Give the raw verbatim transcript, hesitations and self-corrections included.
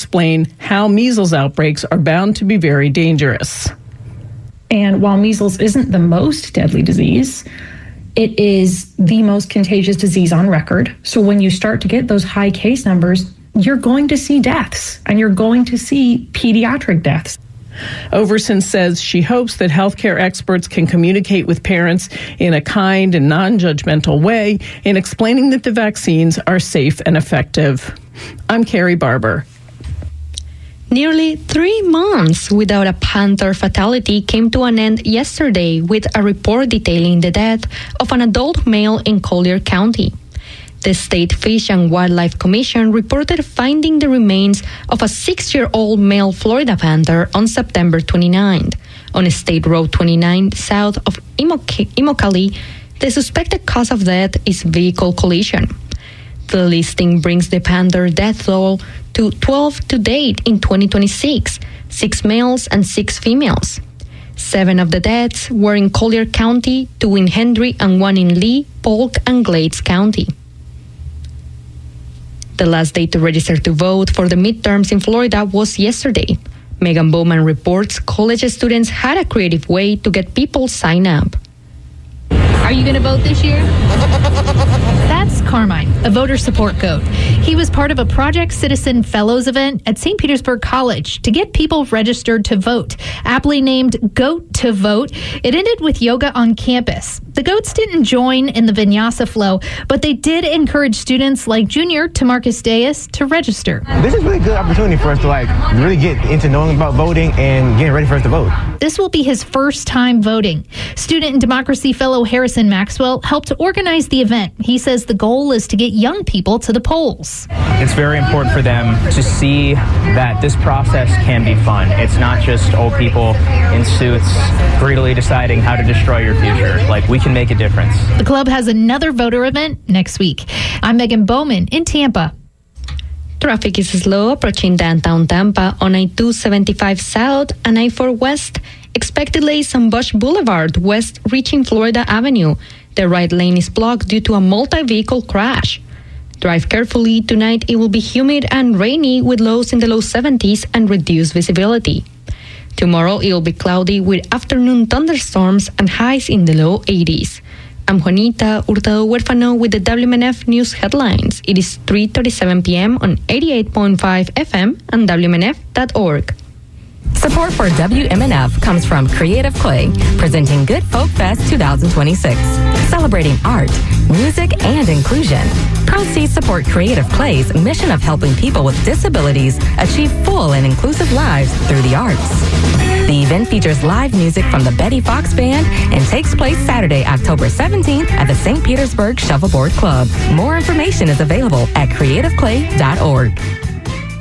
explain how measles outbreaks are bound to be very dangerous. And while measles isn't the most deadly disease, it is the most contagious disease on record. So when you start to get those high case numbers, you're going to see deaths, and you're going to see pediatric deaths. Overson says she hopes that healthcare experts can communicate with parents in a kind and non-judgmental way in explaining that the vaccines are safe and effective. I'm Carrie Barber. Nearly three months without a panther fatality came to an end yesterday with a report detailing the death of an adult male in Collier County. The State Fish and Wildlife Commission reported finding the remains of a six-year-old male Florida panther on September twenty-ninth on State Road twenty-nine south of Immokalee. The suspected cause of death is vehicle collision. The listing brings the panther death toll to twelve to date in twenty twenty-six, six males and six females. Seven of the deaths were in Collier County, two in Hendry, and one in Lee, Polk, and Glades County. The last day to register to vote for the midterms in Florida was yesterday. Megan Bowman reports college students had a creative way to get people signed up. Are you going to vote this year? That's Carmine, a voter support goat. He was part of a Project Citizen Fellows event at Saint Petersburg College to get people registered to vote. Aptly named Goat to Vote, it ended with yoga on campus. The goats didn't join in the vinyasa flow, but they did encourage students like junior Tamarcus Deus to register. This is a really good opportunity for us to like really get into knowing about voting and getting ready for us to vote. This will be his first time voting. Student and democracy fellow Harrison Maxwell helped organize the event. He says the goal is to get young people to the polls. It's very important for them to see that this process can be fun. It's not just old people in suits greedily deciding how to destroy your future. Like, we can make a difference. The club has another voter event next week. I'm Megan Bowman in Tampa. Traffic is slow approaching downtown Tampa on I two seventy-five South and I four West. Expect delays on Bush Boulevard West reaching Florida Avenue. The right lane is blocked due to a multi-vehicle crash. Drive carefully. Tonight it will be humid and rainy with lows in the low seventies and reduced visibility. Tomorrow it will be cloudy with afternoon thunderstorms and highs in the low eighties. I'm Juanita Hurtado Huérfano with the W M N F News headlines. It is three thirty-seven p.m. on eighty-eight point five F M and W M N F dot org. Support for W M N F comes from Creative Clay, presenting Good Folk Fest twenty twenty-six, celebrating art, music, and inclusion. Proceeds support Creative Clay's mission of helping people with disabilities achieve full and inclusive lives through the arts. The event features live music from the Betty Fox Band and takes place Saturday, October seventeenth at the Saint Petersburg Shuffleboard Club. More information is available at creative clay dot org.